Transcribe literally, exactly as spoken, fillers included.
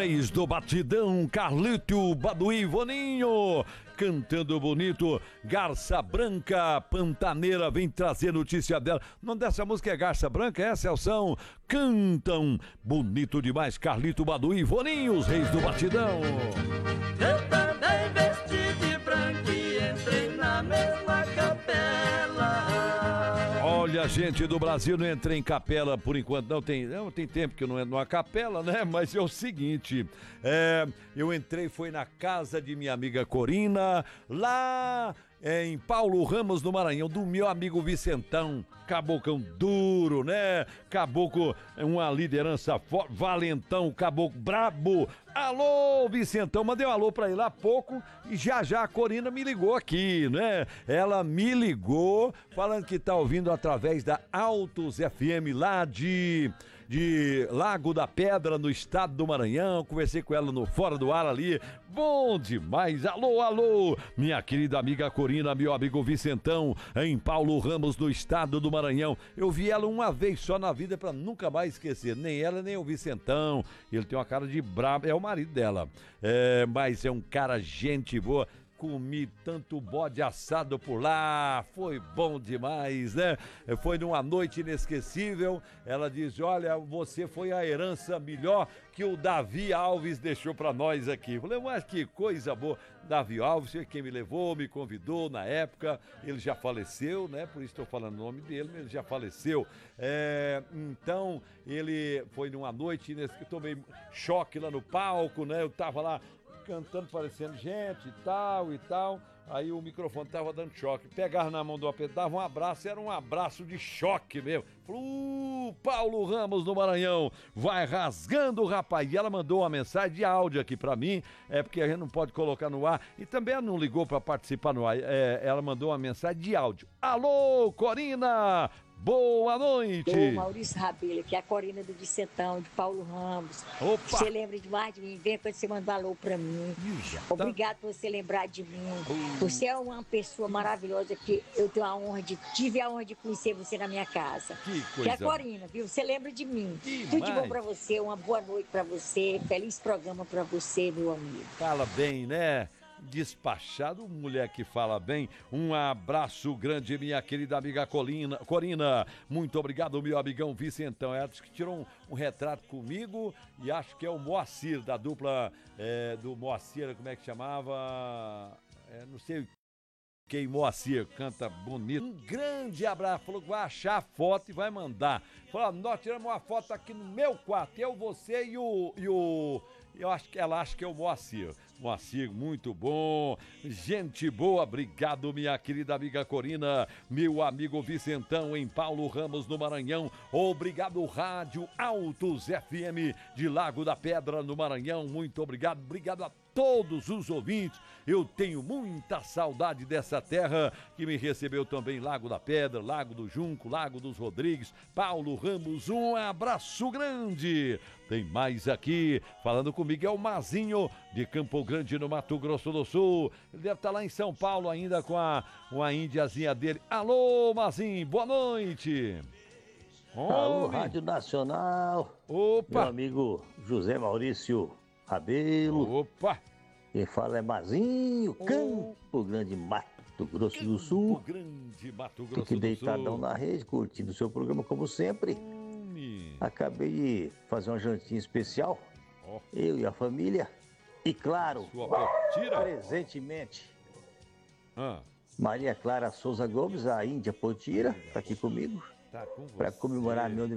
Reis do Batidão, Carlito, Baduí, Voninho, cantando bonito, Garça Branca, Pantaneira, vem trazer notícia dela. O nome dessa música é Garça Branca, é, Celção? Cantam bonito demais, Carlito, Baduí, Voninho, os Reis do Batidão. Eu também vesti de branco e entrei na mesma capela. Olha, gente do Brasil, não entrei em capela por enquanto, não tem, não tem tempo que eu não entro numa capela, né? Mas é o seguinte, é, eu entrei, foi na casa de minha amiga Corina, lá é, em Paulo Ramos, no Maranhão, do meu amigo Vicentão, cabocão duro, né? Caboclo, uma liderança forte, valentão, caboclo brabo. Alô, Vicentão, mandei um alô pra ele há pouco e já já a Corina me ligou aqui, né? Ela me ligou falando que tá ouvindo através da Altos F M lá de, de Lago da Pedra, no estado do Maranhão. Conversei com ela no Fora do Ar ali. Bom demais. Alô, alô, minha querida amiga Corina, meu amigo Vicentão, em Paulo Ramos, no estado do Maranhão. Eu vi ela uma vez só na vida pra nunca mais esquecer. Nem ela, nem o Vicentão. Ele tem uma cara de brabo. É o marido dela, é, mas é um cara gente boa. Comi tanto bode assado por lá, foi bom demais, né? Foi numa noite inesquecível. Ela diz, olha, você foi a herança melhor que o Davi Alves deixou pra nós aqui. Eu falei, mas que coisa boa. Davi Alves foi quem me levou, me convidou na época. Ele já faleceu, né? Por isso estou falando o nome dele, mas ele já faleceu. É, então, ele foi numa noite inesquecível. Eu tomei choque lá no palco, né? Eu tava lá cantando, parecendo gente e tal e tal, aí o microfone tava dando choque, pegava na mão do apetite, dava um abraço, era um abraço de choque mesmo. Falou, uh, Paulo Ramos no Maranhão, vai rasgando, rapaz. E ela mandou uma mensagem de áudio aqui pra mim, é porque a gente não pode colocar no ar, e também ela não ligou pra participar no ar, é, ela mandou uma mensagem de áudio. Alô, Corina! Boa noite! Ô, Maurício Rabelo, que é a Corina do Vicentão, de Paulo Ramos. Opa! Você lembra demais de mim? Vem quando você manda alô pra mim. Tá... Obrigado por você lembrar de mim. Uh. Você é uma pessoa maravilhosa que eu tenho a honra de, tive a honra de conhecer você na minha casa. Que coisa! Que é a Corina, viu? Você lembra de mim. Demais. Tudo de bom pra você, uma boa noite pra você, feliz programa pra você, meu amigo. Fala bem, né? Despachado, mulher que fala bem. Um abraço grande, minha querida amiga Colina, Corina. Muito obrigado, meu amigão Vicentão. Ela disse que tirou um, um retrato comigo e acho que é o Moacir, da dupla é, do Moacir, como é que chamava? É, não sei quem, Moacir, canta bonito. Um grande abraço. Falou que vai achar a foto e vai mandar. Falou, nós tiramos uma foto aqui no meu quarto, eu, você e o... E o eu acho que ela acha que é o Moacir. Moacir, muito bom. Gente boa, obrigado, minha querida amiga Corina. Meu amigo Vicentão, em Paulo Ramos, no Maranhão. Obrigado, Rádio Altos F M de Lago da Pedra, no Maranhão. Muito obrigado. Obrigado a todos os ouvintes. Eu tenho muita saudade dessa terra que me recebeu também, Lago da Pedra, Lago do Junco, Lago dos Rodrigues, Paulo Ramos. Um abraço grande. Tem mais aqui, falando comigo, é o Mazinho, de Campo Grande, no Mato Grosso do Sul. Ele deve estar lá em São Paulo ainda com a, uma índiazinha dele. Alô, Mazinho, boa noite. Alô, Rádio Nacional. Opa. Meu amigo José Maurício Rabelo. Opa. Quem fala é Mazinho, oh. Campo Grande, Mato Grosso Campo do Sul. Campo Grande, Mato Grosso do Sul. Fique deitadão na rede, curtindo o seu programa como sempre. Hum. Acabei de fazer uma jantinha especial. Oh. Eu e a família. E claro, presentemente, ah. Maria Clara Souza Gomes, a Índia Potira, está aqui comigo. Tá com para comemorar meu